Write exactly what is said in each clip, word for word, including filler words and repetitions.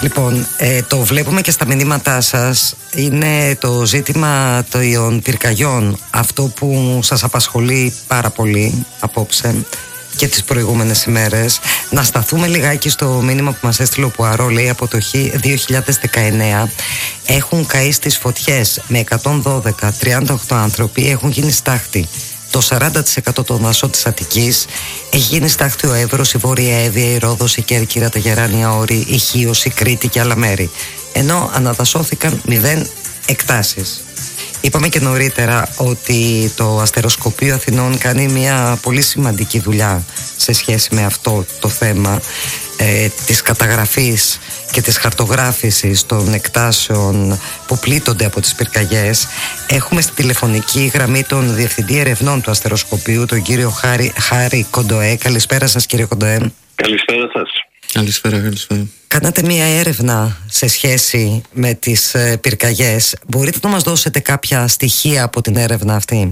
Λοιπόν, ε, το βλέπουμε και στα μηνύματά σας. Είναι το ζήτημα των πυρκαγιών αυτό που σας απασχολεί πάρα πολύ απόψε και τις προηγούμενες ημέρες. Να σταθούμε λιγάκι στο μήνυμα που μας έστειλε ο Πουαρό. Λέει από το δύο χιλιάδες δεκαεννέα έχουν καεί στις φωτιές με εκατόν δώδεκα, τριάντα οκτώ άνθρωποι, έχουν γίνει στάχτη. Το σαράντα τοις εκατό των δασών της Αττικής έχει γίνει στάχτη ο Εύρος, η Βόρεια Εύβοια, η Ρόδος, η Κέρκυρα, τα Γεράνια Όρη, η Χίος, η Κρήτη και άλλα μέρη. Ενώ αναδασώθηκαν μηδέν εκτάσεις. Είπαμε και νωρίτερα ότι το Αστεροσκοπείο Αθηνών κάνει μια πολύ σημαντική δουλειά σε σχέση με αυτό το θέμα ε, της καταγραφής και της χαρτογράφησης των εκτάσεων που πλήττονται από τις πυρκαγιές. Έχουμε στη τηλεφωνική γραμμή τον Διευθυντή Ερευνών του Αστεροσκοπείου, τον κύριο Χάρη, Χάρη Κοντοέ. Καλησπέρα σας, κύριε Κοντοέ. Καλησπέρα σας. Καλησπέρα, καλησπέρα. Κάνατε μία έρευνα σε σχέση με τις ε, πυρκαγιές. Μπορείτε να μας δώσετε κάποια στοιχεία από την έρευνα αυτή?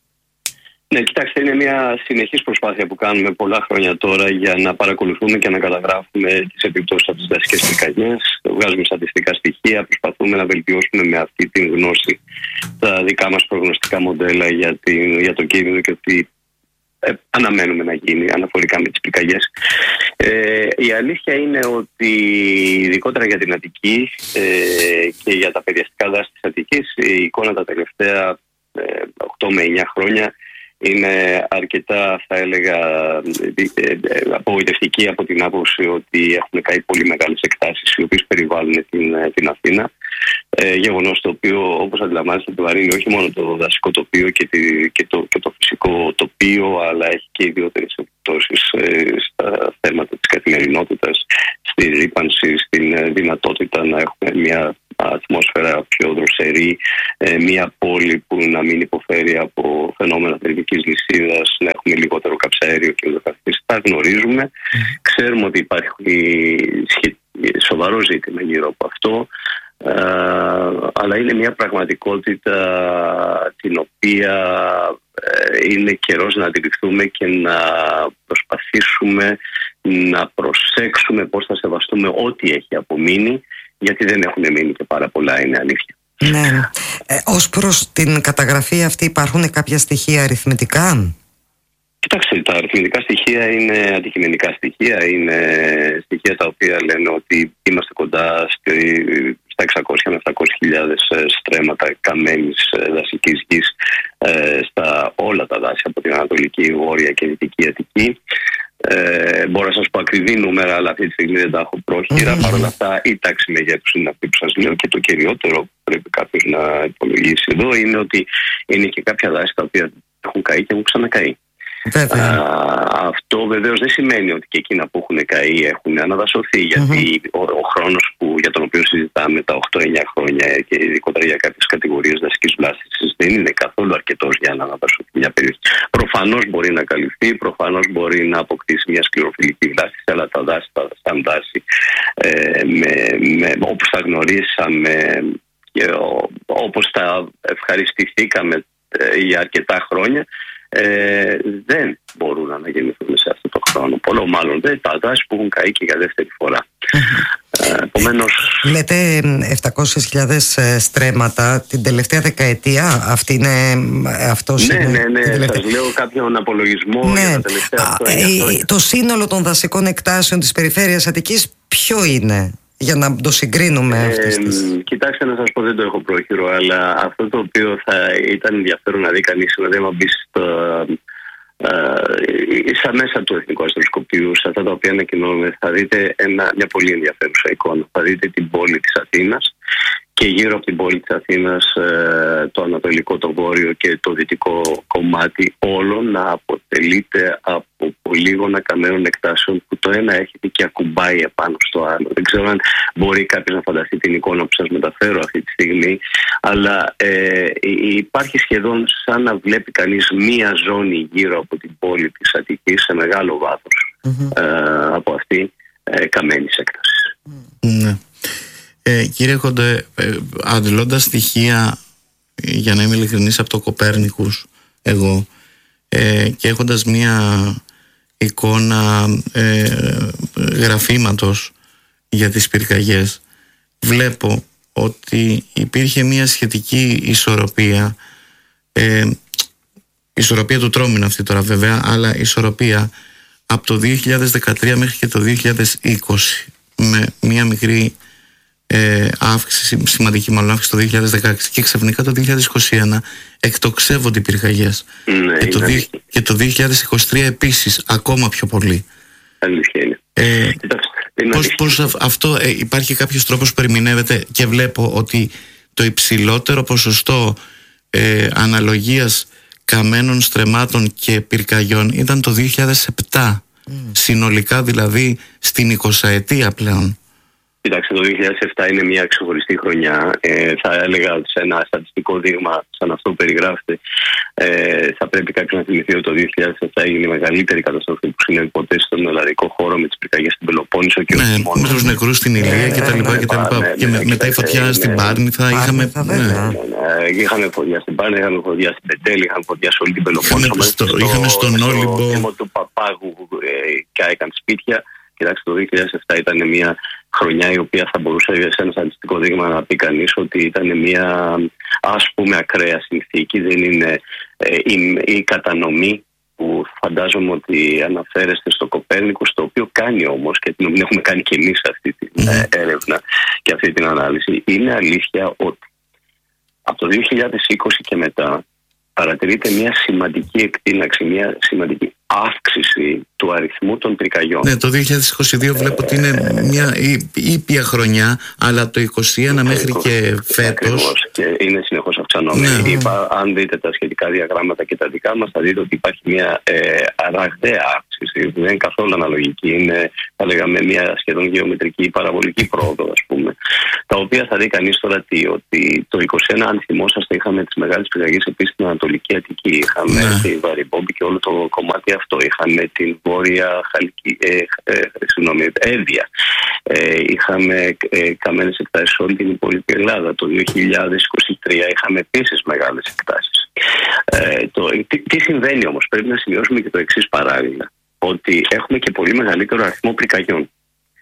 Ναι, κοιτάξτε, είναι μια συνεχής προσπάθεια που κάνουμε πολλά χρόνια τώρα για να παρακολουθούμε και να καταγράφουμε τις επιπτώσεις από τις δασικές πυρκαγιές. Βγάζουμε στατιστικά στοιχεία, προσπαθούμε να βελτιώσουμε με αυτή την γνώση τα δικά μας προγνωστικά μοντέλα για, την, για το κίνδυνο και ότι ε, αναμένουμε να γίνει αναφορικά με τις πυρκαγιές. Ε, η αλήθεια είναι ότι ειδικότερα για την Αττική ε, και για τα παιδιαστικά δάση της Αττικής η εικόνα τα τελευταία ε, οκτώ με εννιά χρόνια είναι αρκετά, θα έλεγα, απογοητευτική από την άποψη ότι έχουν καεί πολύ μεγάλες εκτάσεις οι οποίες περιβάλλουν την, την Αθήνα. Ε, γεγονός το οποίο, όπως αντιλαμβάνεστε, βαρύνει όχι μόνο το δασικό τοπίο και, τη, και, το, και το φυσικό τοπίο, αλλά έχει και ιδιαίτερες επιπτώσεις ε, στα θέματα της καθημερινότητας, στη ρύπανση, στην δυνατότητα να έχουμε μια ατμόσφαιρα πιο δροσερή, ε, μια πόλη που να μην υποφέρει από φαινόμενα θερμικής λυσίδας, να έχουμε λιγότερο καψαέριο και ούτω καθεξής. Τα γνωρίζουμε. Mm. Ξέρουμε ότι υπάρχει σοβαρό ζήτημα γύρω από αυτό, ε, αλλά είναι μια πραγματικότητα την οποία ε, είναι καιρός να αντιληφθούμε και να προσπαθήσουμε να προσέξουμε πώς θα σεβαστούμε ό,τι έχει απομείνει, γιατί δεν έχουν μείνει και πάρα πολλά, είναι αλήθεια. Ναι. Ε, ως προς την καταγραφή αυτή υπάρχουν κάποια στοιχεία αριθμητικά? Κοιτάξτε, τα αριθμητικά στοιχεία είναι αντικειμενικά στοιχεία, είναι στοιχεία τα οποία λένε ότι είμαστε κοντά στη, στα εξακόσιες με επτακόσιες χιλιάδες στρέμματα καμένης δασικής γης ε, στα όλα τα δάση από την Ανατολική, Βόρεια και Δυτική Αττική. Ε, μπορώ να σας πω ακριβή νούμερα, αλλά αυτή τη στιγμή δεν τα έχω πρόχειρα. Mm-hmm. Παρ' όλα αυτά, η τάξη μεγέθους είναι αυτή που σας λέω, και το κυριότερο που πρέπει κάποιος να υπολογίσει εδώ είναι ότι είναι και κάποια δάση τα οποία έχουν καεί και έχουν ξανακαεί. Α, αυτό βεβαίως δεν σημαίνει ότι και εκείνα που έχουν καεί έχουν αναδασωθεί, γιατί mm-hmm. ο, ο χρόνος που, για τον οποίο συζητάμε τα οκτώ εννιά χρόνια και ειδικότερα για κάποιες κατηγορίες δασικής βλάστησης δεν είναι καθόλου αρκετός για να αναδασωθεί μια περιοχή. Προφανώς μπορεί να καλυφθεί, προφανώς μπορεί να αποκτήσει μια σκληροφιλική βλάστηση, αλλά τα δάση, τα σαν δάση ε, με, με, όπως τα γνωρίσαμε και ο, όπως τα ευχαριστηθήκαμε ε, για αρκετά χρόνια, Ε, δεν μπορούν να αναγεννηθούν σε αυτό το χρόνο. Πολλό μάλλον δεν τα δάση που έχουν καεί και για δεύτερη φορά. ε, Επομένως, λέτε επτακόσιες χιλιάδες στρέμματα την τελευταία δεκαετία. Αυτή είναι, αυτός ναι, είναι ναι, ναι, τελευταία... σας λέω κάποιον απολογισμό ναι. για τα τελευταία Α, χρόνια. Το σύνολο των δασικών εκτάσεων της περιφέρειας Αττικής ποιο είναι, για να το συγκρίνουμε ε, αυτές τις... Κοιτάξτε, να σας πω, δεν το έχω πρόχειρο, αλλά αυτό το οποίο θα ήταν ενδιαφέρον να δει κανείς, δηλαδή άμα μπει στο, ε, στα μέσα του Εθνικού Αστεροσκοπείου, σε αυτά τα οποία ανακοινώνουμε, θα δείτε ένα, μια πολύ ενδιαφέρουσα εικόνα. Θα δείτε την πόλη της Αθήνας και γύρω από την πόλη της Αθήνας ε, το ανατολικό, το βόρειο και το δυτικό κομμάτι όλο να αποτελείται από πολύγωνα καμένων εκτάσεων που το ένα έρχεται και ακουμπάει επάνω στο άλλο. Δεν ξέρω αν μπορεί κάποιος να φανταστεί την εικόνα που σας μεταφέρω αυτή τη στιγμή, αλλά ε, υπάρχει σχεδόν σαν να βλέπει κανείς μία ζώνη γύρω από την πόλη της Αττικής σε μεγάλο βάθος mm-hmm. ε, από αυτή ε, καμένης έκτασης. Ναι. Ε, κύριε Κοντοέ, ε, αντιλώντας στοιχεία, για να είμαι ειλικρινής, από το Κοπέρνικους εγώ ε, και έχοντας μία εικόνα ε, γραφήματος για τις πυρκαγιές, βλέπω ότι υπήρχε μια σχετική ισορροπία, ε, ισορροπία του τρόμου είναι αυτή τώρα βέβαια, αλλά ισορροπία από το δύο χιλιάδες δεκατρία μέχρι και το δύο χιλιάδες είκοσι, με μια μικρή ε, αύξηση, σημαντική μάλλον αύξηση το δύο χιλιάδες δεκαέξι, και ξαφνικά το δύο χιλιάδες είκοσι ένα εκτοξεύονται οι πυρκαγιές, ναι, και, το δύο, και το δύο χιλιάδες είκοσι τρία επίσης ακόμα πιο πολύ. Αλήθεια είναι. Ε, πώς, πώς αυτό ε, υπάρχει κάποιος τρόπος που ερμηνεύεται, και βλέπω ότι το υψηλότερο ποσοστό ε, αναλογίας καμένων, στρεμμάτων και πυρκαγιών ήταν το δύο χιλιάδες επτά, mm. συνολικά δηλαδή στην εικοσαετία πλέον. Κοιτάξτε, το δύο χιλιάδες επτά είναι μια ξεχωριστή χρονιά. Ε, θα έλεγα ότι σε ένα στατιστικό δείγμα σαν αυτό που περιγράφεται, ε, θα πρέπει κάποιος να θυμηθεί ότι το δύο χιλιάδες επτά έγινε η μεγαλύτερη καταστροφή που συνέβη ποτέ στον ελλαδικό χώρο, με τις πυρκαγιές στην Πελοπόννησο και ναι, με τους νεκρούς στην Ηλία ε, κτλ. Ναι, και, ναι, ναι, και ναι, μετά η φωτιά ναι, στην Πάρνηθα. Είχαμε, ναι, ναι, ναι. Ναι, είχαμε φωτιά στην Πάρνηθα, είχαμε φωτιά στην Πεντέλη, είχαμε φωτιά σε όλη την Πελοπόννησο. Είχαμε στον Όλυμπο. Στο του Παπάγου κάηκαν σπίτια. Κοιτάξτε, το δύο χιλιάδες επτά ήταν μια χρονιά η οποία θα μπορούσε σε ένα στατιστικό δείγμα να πει κανείς ότι ήταν μια, ας πούμε, ακραία συνθήκη. Δεν είναι ε, η, η κατανομή που φαντάζομαι ότι αναφέρεστε στο Κοπέρνικο, το οποίο κάνει όμως, και την έχουμε κάνει και εμείς αυτή την ε, έρευνα και αυτή την ανάλυση. Είναι αλήθεια ότι από το δύο χιλιάδες είκοσι και μετά παρατηρείται μια σημαντική εκτείναξη, μια σημαντική αύξηση του αριθμού των πυρκαγιών. Ναι, το δύο χιλιάδες είκοσι δύο βλέπω ότι είναι μια ήπια χρονιά, αλλά το είκοσι ένα μέχρι και φέτος. Ακριβώς, και είναι συνεχώς αυξανόμενη. Ναι. Είπα, αν δείτε τα σχετικά διαγράμματα και τα δικά μας, θα δείτε ότι υπάρχει μια ε, ραγδαία αύξηση. Δεν είναι καθόλου αναλογική. Είναι, θα λέγαμε, μια σχεδόν γεωμετρική παραβολική πρόοδο, ας πούμε. Τα οποία θα δει κανείς τώρα τι, ότι το είκοσι ένα, αν θυμόσαστε, είχαμε τις μεγάλες πυρκαγιές επίσης στην Ανατολική Αττική. Είχαμε ναι. τη Βαριμπόμπη και όλο το κομμάτι αυτό. Είχαμε την Βόρεια Χαλκή, ε, ε, συγγνώμη, Εύβοια. Ε, είχαμε ε, καμένες εκτάσεις σε όλη την υπόλοιπη Ελλάδα. Το δύο χιλιάδες είκοσι τρία είχαμε επίσης μεγάλες εκτάσεις. Ε, το, τι, τι συμβαίνει όμως, πρέπει να σημειώσουμε και το εξής παράλληλα. Ότι έχουμε και πολύ μεγαλύτερο αριθμό πυρκαγιών.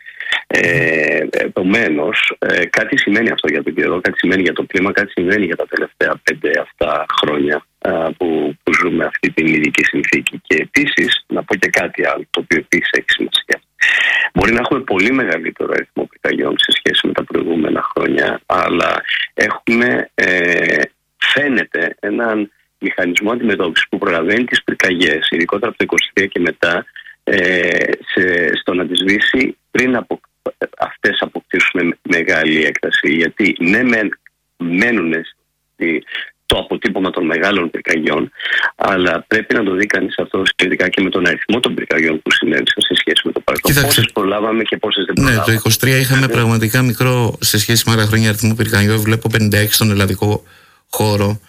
Ε, Επομένως, ε, κάτι σημαίνει αυτό για τον καιρό, κάτι σημαίνει για το κλίμα, κάτι σημαίνει για τα τελευταία πέντε αυτά χρόνια α, που, που ζούμε αυτή την ειδική συνθήκη. Και επίσης, να πω και κάτι άλλο, το οποίο επίσης έχει σημασία. Μπορεί να έχουμε πολύ μεγαλύτερο αριθμό πυρκαγιών σε σχέση με τα προηγούμενα χρόνια, αλλά έχουμε, ε, φαίνεται, έναν μηχανισμό αντιμετώπισης που προλαβαίνει τις πυρκαγιές, ειδικότερα από το είκοσι τρία και μετά, ε, σε, στο να τις σβήσει πριν από αυτές αποκτήσουν μεγάλη έκταση. Γιατί ναι, μένουν στη, το αποτύπωμα των μεγάλων πυρκαγιών, αλλά πρέπει να το δει κανείς αυτό σχετικά και με τον αριθμό των πυρκαγιών που συνέβησαν σε σχέση με το παρελθόν. Πόσες προλάβαμε και πόσες δεν προλάβαμε. Ναι, το είκοσι τρία είχαμε yeah. πραγματικά μικρό σε σχέση με άλλα χρόνια αριθμό πυρκαγιών. Βλέπω πενήντα έξι στον ελλαδικό χώρο.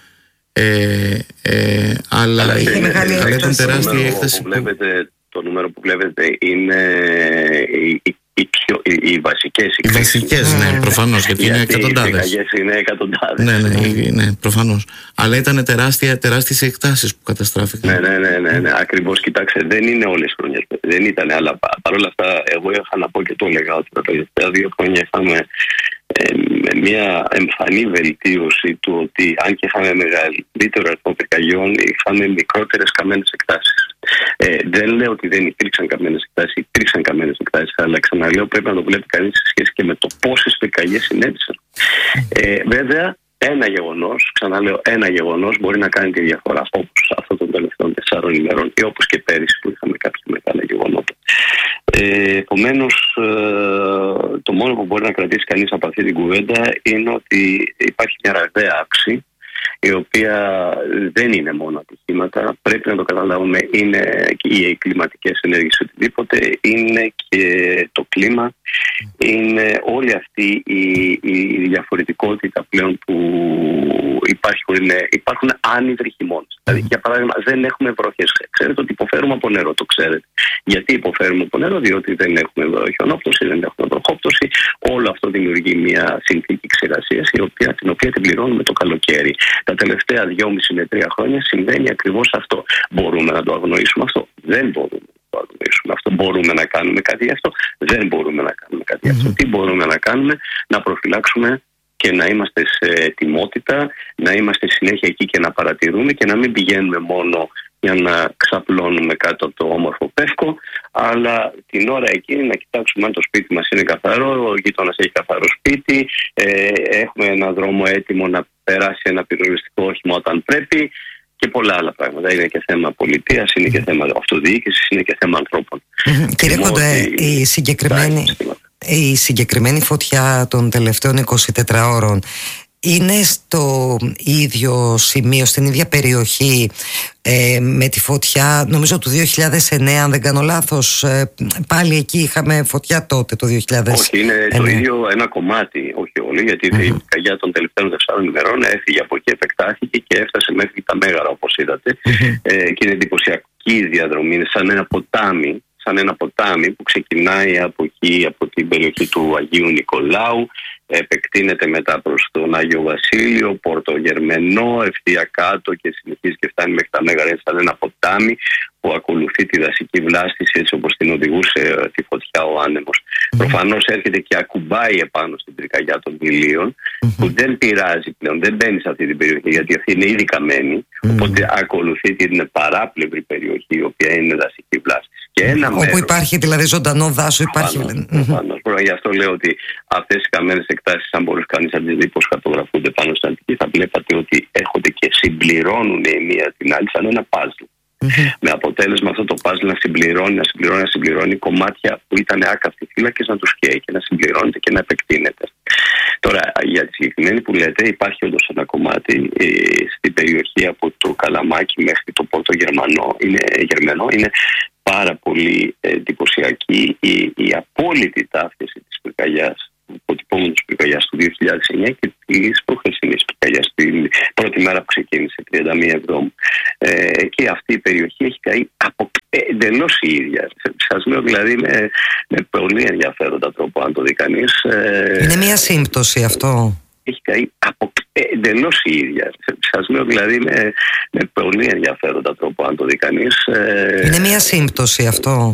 Ε, ε, αλλά αλλά είναι, είναι, αλλά ήταν τεράστια η έκταση. Που βλέπετε, το νούμερο που βλέπετε είναι οι, οι, οι, πιο, οι, οι βασικές. Οι βασικές, ναι, ναι, προφανώς, γιατί, γιατί είναι εκατοντάδες. Οι είναι εκατοντάδες. Ναι, ναι, ναι, ναι, προφανώς. Αλλά ήταν τεράστια, τεράστιες εκτάσεις που καταστράφηκαν. Ναι, ναι, ναι, ναι, ναι, ακριβώς. Κοιτάξτε, δεν είναι όλες τις χρονιές. Δεν ήταν, αλλά παρόλα αυτά, εγώ είχα να πω και το έλεγα ότι τα τελευταία δύο χρόνια είχαμε ε, με μια εμφανή βελτίωση του ότι αν και είχαμε μεγαλύτερο αριθμό πυρκαγιών, είχαμε μικρότερες καμένες εκτάσεις. Ε, δεν λέω ότι δεν υπήρξαν καμένες εκτάσεις, υπήρξαν καμένες εκτάσεις, αλλά ξαναλέω πρέπει να το βλέπει κανείς σε σχέση και με το πόσες πυρκαγιές συνέβησαν. Ε, βέβαια, ένα γεγονός, ξαναλέω, ένα γεγονός μπορεί να κάνει τη διαφορά, όπως αυτό των τελευταίων τεσσάρων ημερών ή όπως και πέρυσι που είχαμε κάποια μεγάλα γεγονότα. Ε, Επομένως, ε, το μόνο που μπορεί να κρατήσει κανείς από αυτή την κουβέντα είναι ότι υπάρχει μια ραγδαία αύξηση, η οποία δεν είναι μόνο ατυχήματα, πρέπει να το καταλάβουμε, είναι και οι κλιματικές ενέργειες οτιδήποτε, είναι και το κλίμα, είναι όλη αυτή η, η διαφορετικότητα πλέον που υπάρχουν, είναι, υπάρχουν άνυδροι χειμώνες. Δηλαδή, για παράδειγμα, δεν έχουμε βροχές. Ξέρετε ότι υποφέρουμε από νερό, το ξέρετε. Γιατί υποφέρουμε από νερό? Διότι δεν έχουμε χιονόπτωση, δεν έχουμε βροχόπτωση. Όλο αυτό δημιουργεί μια συνθήκη ξηρασίας, η οποία, την οποία την πληρώνουμε το καλοκαίρι. Τα τελευταία δυόμιση με τρία χρόνια συμβαίνει ακριβώς αυτό. Μπορούμε να το αγνοήσουμε αυτό? Δεν μπορούμε να το παρονίσουμε. Αυτό μπορούμε να κάνουμε κάτι γι' αυτό. Δεν μπορούμε να κάνουμε κάτι γι' αυτό. Mm-hmm. Τι μπορούμε να κάνουμε? Να προφυλάξουμε και να είμαστε σε ετοιμότητα, να είμαστε συνέχεια εκεί και να παρατηρούμε και να μην πηγαίνουμε μόνο για να ξαπλώνουμε κάτω από το όμορφο Πεύκο, αλλά την ώρα εκείνη να κοιτάξουμε αν το σπίτι μας είναι καθαρό, ο γείτονας έχει καθαρό σπίτι, ε, έχουμε ένα δρόμο έτοιμο να περάσει ένα πυροσβεστικό όχημα όταν πρέπει και πολλά άλλα πράγματα. Είναι και θέμα πολιτείας, είναι και θέμα αυτοδιοίκησης, είναι και θέμα ανθρώπων. Κύριε Κοντέ, η συγκεκριμένη... Η συγκεκριμένη φωτιά των τελευταίων εικοσιτετράωρων είναι στο ίδιο σημείο, στην ίδια περιοχή ε, με τη φωτιά νομίζω του δύο χιλιάδες εννέα, αν δεν κάνω λάθος, ε, πάλι εκεί είχαμε φωτιά τότε το δύο χιλιάδες εννέα. Όχι, είναι το ίδιο ένα κομμάτι, όχι όλοι, γιατί mm-hmm. η πυρκαγιά των τελευταίων τεσσάρων ημερών έφυγε από εκεί, επεκτάθηκε και έφτασε μέχρι τα Μέγαρα, όπως είδατε. Mm-hmm. ε, και είναι εντυπωσιακή η διαδρομή, είναι σαν ένα ποτάμι σαν ένα ποτάμι που ξεκινάει από εκεί, από την περιοχή του Αγίου Νικολάου, επεκτείνεται μετά προς τον Άγιο Βασίλειο, Πόρτο Γερμενό, ευθεία κάτω και συνεχίζει και φτάνει μέχρι τα Μέγαρα. Είναι σαν ένα ποτάμι που ακολουθεί τη δασική βλάστηση έτσι όπως την οδηγούσε τη φωτιά ο άνεμος. Mm-hmm. Προφανώς έρχεται και ακουμπάει επάνω στην πυρκαγιά των Δηλείων, mm-hmm. που δεν πειράζει πλέον, δεν μπαίνει σε αυτή την περιοχή γιατί αυτή είναι ήδη καμένη, mm-hmm. οπότε ακολουθεί την παράπλευρη περιοχή η οποία είναι δασική βλάστηση. Και ένα όπου μέρος, υπάρχει δηλαδή ζωντανό δάσο, υπάρχει. Προφανώς. Mm-hmm. Γι' αυτό λέω ότι αυτές οι καμένες εκτάσεις, αν μπορούσε κανείς να τις δει πώς χαρτογραφούνται πάνω στην Αττική, θα βλέπατε ότι έρχονται και συμπληρώνουν η μία την άλλη σαν ένα παζλ. Mm-hmm. Με αποτέλεσμα αυτό το παζλ να συμπληρώνει, να συμπληρώνει, να συμπληρώνει κομμάτια που ήταν άκαυτοι φύλακες να τους καίει και να συμπληρώνεται και να επεκτείνεται. Τώρα, για τη συγκεκριμένη που λέτε, υπάρχει όντως ένα κομμάτι ε, στην περιοχή από το Καλαμάκι μέχρι το Πόρτο Γερμανό, είναι, Γερμανό. Είναι πάρα πολύ εντυπωσιακή η, η απόλυτη ταύτιση της πυρκαγιάς, αποτυπώμενης πυρκαγιάς του δύο χιλιάδες εννέα και της προχθεσινής πυρκαγιάς, την πρώτη μέρα που ξεκίνησε, τριάντα μία Εβδόμου. Ε, και αυτή η περιοχή έχει καεί από εντελώς η ίδια. Σας λέω δηλαδή με, με πολύ ενδιαφέροντα τρόπο, αν το δει κανείς. Ε, είναι μια σύμπτωση αυτό. Έχει καεί από εντελώς η ίδια. Σας λέω δηλαδή με, με πολύ ενδιαφέροντα τρόπο, αν το δει κανείς. Είναι μια σύμπτωση αυτό.